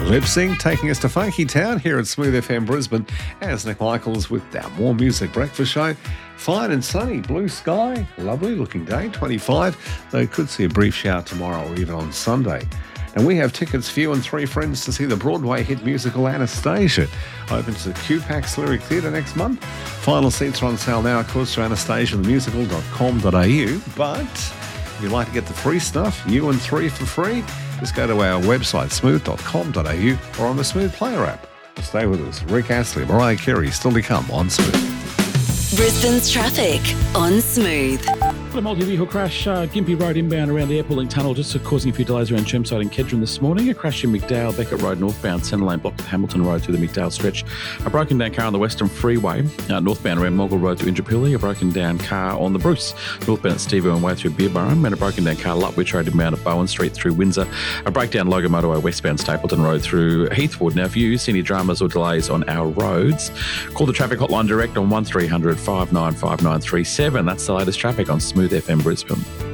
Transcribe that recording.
Lip Sync, taking us to Funky Town here at Smooth FM Brisbane as Nick Michaels with our More Music Breakfast Show. Fine and sunny, blue sky, lovely looking day, 25, though could see a brief shower tomorrow or even on Sunday. And we have tickets for you and three friends to see the Broadway hit musical Anastasia. Opens at QPAX Lyric Theatre next month. Final seats are on sale now, of course, through anastasiathemusical.com.au. But if you'd like to get the free stuff, you and three for free, just go to our website, smooth.com.au, or on the Smooth Player app. Stay with us. Rick Astley, Mariah Carey, still to come on Smooth. Brisbane's traffic on Smooth. A multi-vehicle crash, Gympie Road inbound around the Airport Link Tunnel, just causing a few delays around Chermside and Kedron this morning. A crash in McDowell, Beckett Road northbound, centre lane blocked at Hamilton Road through the McDowell stretch. A broken down car on the Western Freeway, northbound around Mogul Road to Indooroopilly. A broken down car on the Bruce, northbound at Steve Irwin Way through Beerburrum. And a broken down car Lutwich Road inbound at Bowen Street through Windsor. A breakdown Logan Motorway westbound Stapleton Road through Heathwood. Now, if you see any dramas or delays on our roads, call the traffic hotline direct on 1300 595937. That's the latest traffic on Smooth FM Brisbane.